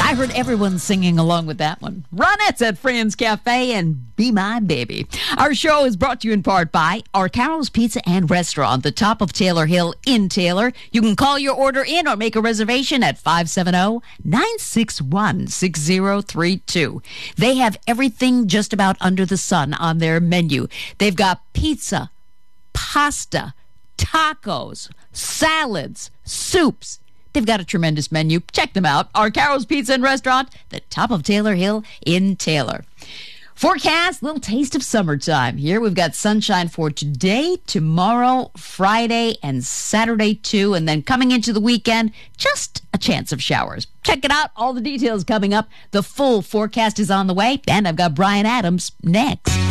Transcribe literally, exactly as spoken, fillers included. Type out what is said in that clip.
I heard everyone singing along with that one. Ronettes at Fran's Cafe and Be My Baby. Our show is brought to you in part by Arcaro's Pizza and Restaurant, the top of Taylor Hill in Taylor. You can call your order in or make a reservation at five seven zero, nine six one, six zero three two. They have everything just about under the sun on their menu. They've got pizza, pasta, tacos, salads, soups. They've got a tremendous menu. Check them out. Arcaro's Pizza and Restaurant, the top of Taylor Hill in Taylor. Forecast, little taste of summertime. Here we've got sunshine for today, tomorrow, Friday, and Saturday too. And then coming into the weekend, just a chance of showers. Check it out. All the details coming up. The full forecast is on the way. And I've got Brian Adams next.